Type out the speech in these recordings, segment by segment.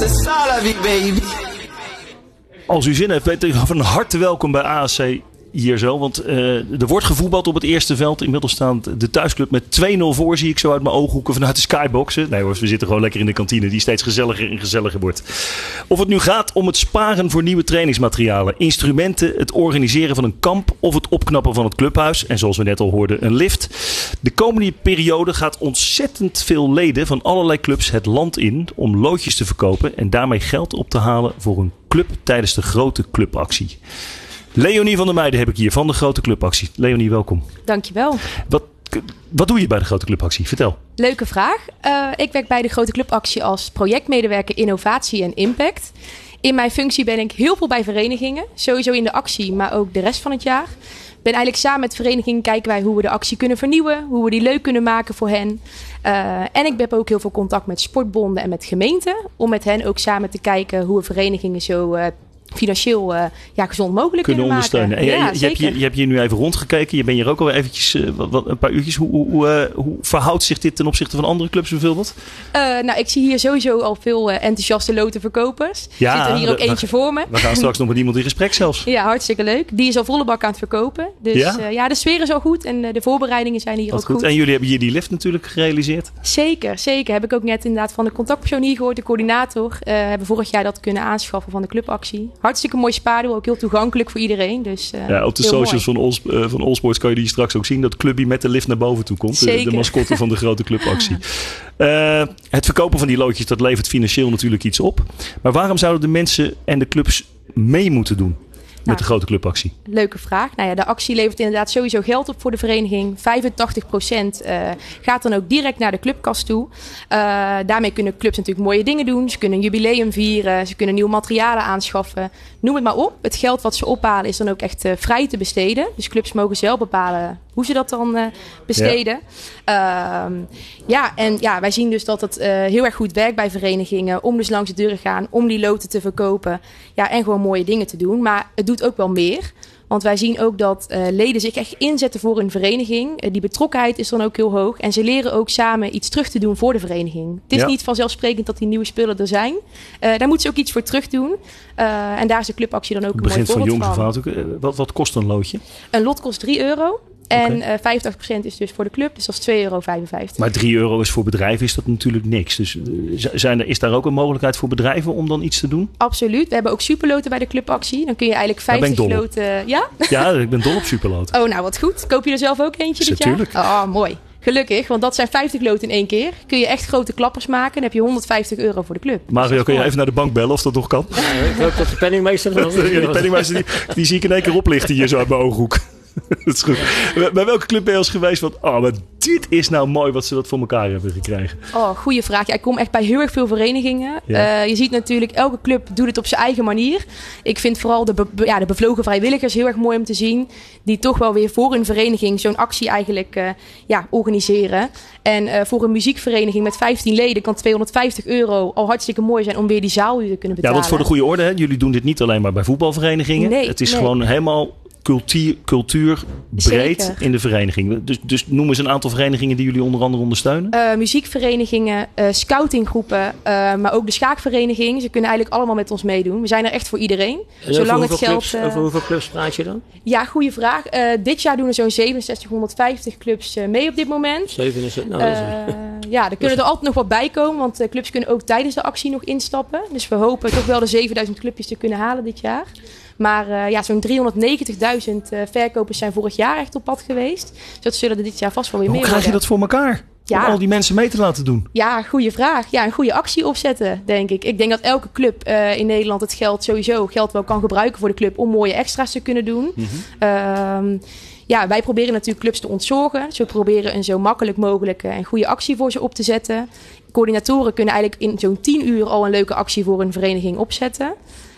Als u zin heeft, weet u van harte welkom bij ASC hier zo. Want er wordt gevoetbald op het eerste veld. Inmiddels staat de thuisclub met 2-0 voor, zie ik zo uit mijn ooghoeken vanuit de skyboxen. Nee hoor, we zitten gewoon lekker in de kantine die steeds gezelliger en gezelliger wordt. Of het nu gaat om het sparen voor nieuwe trainingsmaterialen, instrumenten, het organiseren van een kamp of het opknappen van het clubhuis. En zoals we net al hoorden, een lift. De komende periode gaat ontzettend veel leden van allerlei clubs het land in om loodjes te verkopen en daarmee geld op te halen voor een club tijdens de grote clubactie. Leonie van der Meijden heb ik hier van de Grote Clubactie. Leonie, welkom. Dankjewel. Wat doe je bij de Grote Clubactie? Vertel. Leuke vraag. Ik werk bij de Grote Clubactie als projectmedewerker innovatie en impact. In mijn functie ben ik heel veel bij verenigingen. Sowieso in de actie, maar ook de rest van het jaar. Ben eigenlijk samen met verenigingen kijken wij hoe we de actie kunnen vernieuwen. Hoe we die leuk kunnen maken voor hen. En ik heb ook heel veel contact met sportbonden en met gemeenten. Om met hen ook samen te kijken hoe we verenigingen zo financieel gezond mogelijk kunnen ondersteunen. maken. En je hebt hier nu even rondgekeken. Je bent hier ook al eventjes een paar uurtjes. Hoe verhoudt zich dit ten opzichte van andere clubs bijvoorbeeld? Ik zie hier sowieso al veel enthousiaste lotenverkopers. Ja, zit er hier ook eentje voor me. We gaan straks nog met iemand in gesprek zelfs. Ja, hartstikke leuk. Die is al volle bak aan het verkopen. Dus de sfeer is al goed en de voorbereidingen zijn hier ook goed. En jullie hebben hier die lift natuurlijk gerealiseerd? Zeker. Heb ik ook net inderdaad van de contactpersoon hier gehoord, de coördinator. Hebben vorig jaar dat kunnen aanschaffen van de clubactie. Hartstikke mooi spaardoel, ook heel toegankelijk voor iedereen. Dus, op de socials van Allsports kan je die straks ook zien. Dat clubje met de lift naar boven toe komt. De mascotte van de Grote Clubactie. Het verkopen van die loodjes, dat levert financieel natuurlijk iets op. Maar waarom zouden de mensen en de clubs mee moeten doen met de Grote Clubactie? Leuke vraag. De actie levert inderdaad sowieso geld op voor de vereniging. 85% gaat dan ook direct naar de clubkas toe. Daarmee kunnen clubs natuurlijk mooie dingen doen. Ze kunnen een jubileum vieren. Ze kunnen nieuwe materialen aanschaffen. Noem het maar op. Het geld wat ze ophalen is dan ook echt vrij te besteden. Dus clubs mogen zelf bepalen hoe ze dat dan besteden. Wij zien dus dat het heel erg goed werkt bij verenigingen. Om dus langs de deuren gaan, om die loten te verkopen. Ja, en gewoon mooie dingen te doen. Maar het doet ook wel meer. Want wij zien ook dat leden zich echt inzetten voor hun vereniging. Die betrokkenheid is dan ook heel hoog. En ze leren ook samen iets terug te doen voor de vereniging. Het is niet vanzelfsprekend dat die nieuwe spullen er zijn. Daar moeten ze ook iets voor terug doen. En daar is de clubactie dan ook een mooi voorbeeld van. Wat kost een loodje? Een lot kost €3. En 85% is dus voor de club, dus dat is €2,55. Maar €3 is voor bedrijven is dat natuurlijk niks. Dus is daar ook een mogelijkheid voor bedrijven om dan iets te doen? Absoluut. We hebben ook superloten bij de clubactie. Dan kun je eigenlijk 50 loten... Ja? Ja, ik ben dol op superloten. Oh, nou wat goed. Koop je er zelf ook eentje dit jaar? Natuurlijk. Oh, mooi. Gelukkig, want dat zijn 50 loten in één keer. Kun je echt grote klappers maken. Dan heb je €150 voor de club. Mario, kun je even naar de bank bellen of dat nog kan? Ja, ik hoop dat de penningmeester... Die penningmeester die zie ik in één keer oplichten hier zo uit mijn ooghoek. Dat is goed. Bij welke club ben je als geweest van... maar dit is nou mooi wat ze dat voor elkaar hebben gekregen? Goede vraag. Ja, ik kom echt bij heel erg veel verenigingen. Ja. Je ziet natuurlijk, elke club doet het op zijn eigen manier. Ik vind vooral de bevlogen vrijwilligers heel erg mooi om te zien. Die toch wel weer voor een vereniging zo'n actie eigenlijk organiseren. En voor een muziekvereniging met 15 leden kan €250 al hartstikke mooi zijn om weer die zaalhuur te kunnen betalen. Ja, want voor de goede orde, hè? Jullie doen dit niet alleen maar bij voetbalverenigingen. Nee, het is gewoon helemaal... cultuur breed Zeker. In de vereniging. Dus noem eens een aantal verenigingen die jullie onder andere ondersteunen. Muziekverenigingen, scoutinggroepen, maar ook de schaakvereniging. Ze kunnen eigenlijk allemaal met ons meedoen. We zijn er echt voor iedereen. Zolang het geld... Over hoeveel clubs praat je dan? Ja, goede vraag. Dit jaar doen er zo'n 6750 clubs mee op dit moment. 67? Er kunnen er altijd nog wat bij komen. Want clubs kunnen ook tijdens de actie nog instappen. Dus we hopen toch wel de 7000 clubjes te kunnen halen dit jaar. Maar zo'n 390.000 verkopers zijn vorig jaar echt op pad geweest. Dus dat zullen er dit jaar vast wel weer meer worden. Hoe krijg je dat voor elkaar? Om al die mensen mee te laten doen? Ja, goede vraag. Ja, een goede actie opzetten, denk ik. Ik denk dat elke club in Nederland het geld wel kan gebruiken voor de club om mooie extra's te kunnen doen. Mm-hmm. Wij proberen natuurlijk clubs te ontzorgen. Dus we proberen een zo makkelijk mogelijke en goede actie voor ze op te zetten. Coördinatoren kunnen eigenlijk in zo'n 10 uur al een leuke actie voor een vereniging opzetten.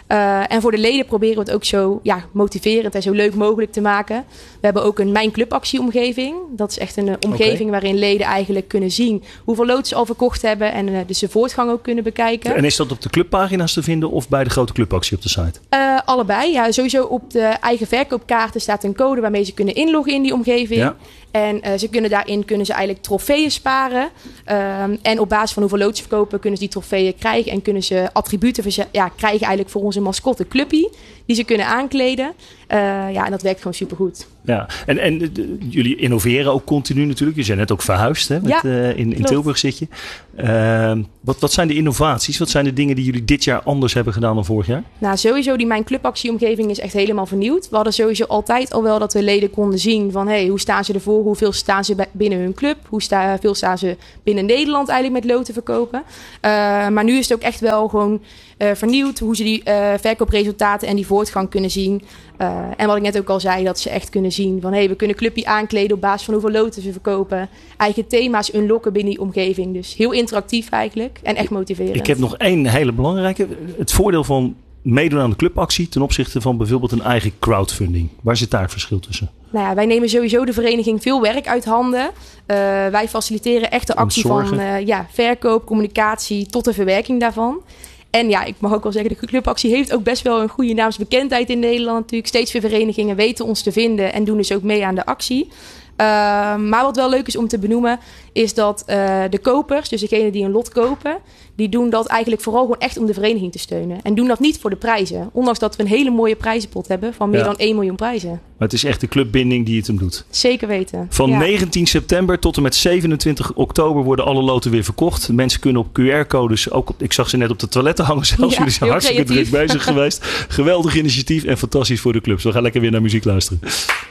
En voor de leden proberen we het ook zo motiverend en zo leuk mogelijk te maken. We hebben ook een Mijn Club actieomgeving. Dat is echt een omgeving waarin leden eigenlijk kunnen zien hoeveel loten ze al verkocht hebben. En dus de voortgang ook kunnen bekijken. En is dat op de clubpagina's te vinden of bij de Grote Clubactie op de site? Allebei. Ja, sowieso op de eigen verkoopkaarten staat een code waarmee ze kunnen inloggen in die omgeving. Ja. En daarin kunnen ze eigenlijk trofeeën sparen. En op basis van hoeveel loten ze verkopen kunnen ze die trofeeën krijgen. En kunnen ze attributen krijgen eigenlijk voor onze mascotte Cluppy. Die ze kunnen aankleden. En dat werkt gewoon supergoed. Ja, en jullie innoveren ook continu natuurlijk. Je zijn net ook verhuisd, hè? In Tilburg zit je. Wat zijn de innovaties? Wat zijn de dingen die jullie dit jaar anders hebben gedaan dan vorig jaar? Nou, sowieso die Mijn Clubactieomgeving is echt helemaal vernieuwd. We hadden sowieso altijd al wel dat de leden konden zien van hoe staan ze ervoor? Hoeveel staan ze binnen hun club? Hoeveel staan ze binnen Nederland eigenlijk met loten verkopen? Maar nu is het ook echt wel gewoon vernieuwd. Hoe ze die verkoopresultaten en die voortgang kunnen zien. En wat ik net ook al zei, dat ze echt kunnen zien van we kunnen Cluppy aankleden op basis van hoeveel loten ze verkopen. Eigen thema's unlocken binnen die omgeving. Dus heel interactief eigenlijk en echt motiverend. Ik heb nog één hele belangrijke. Het voordeel van meedoen aan de clubactie ten opzichte van bijvoorbeeld een eigen crowdfunding. Waar zit daar het verschil tussen? Nou ja, wij nemen sowieso de vereniging veel werk uit handen. Wij faciliteren echt de actie van verkoop, communicatie tot de verwerking daarvan. En ik mag ook wel zeggen, de clubactie heeft ook best wel een goede naamsbekendheid in Nederland natuurlijk. Steeds meer verenigingen weten ons te vinden en doen dus ook mee aan de actie. Maar wat wel leuk is om te benoemen, is dat de kopers, dus degenen die een lot kopen, die doen dat eigenlijk vooral gewoon echt om de vereniging te steunen. En doen dat niet voor de prijzen. Ondanks dat we een hele mooie prijzenpot hebben van meer dan 1 miljoen prijzen. Maar het is echt de clubbinding die het hem doet. Zeker weten. Van 19 september tot en met 27 oktober worden alle loten weer verkocht. Mensen kunnen op QR-codes, ook ik zag ze net op de toiletten hangen zelfs. Jullie zijn hartstikke druk bezig geweest. Geweldig initiatief en fantastisch voor de clubs. We gaan lekker weer naar muziek luisteren.